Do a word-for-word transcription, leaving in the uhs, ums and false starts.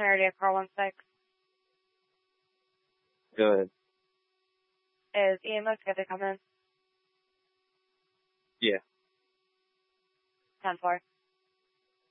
Area car one six. Go ahead. Is E M S good to come in? Yeah. ten four.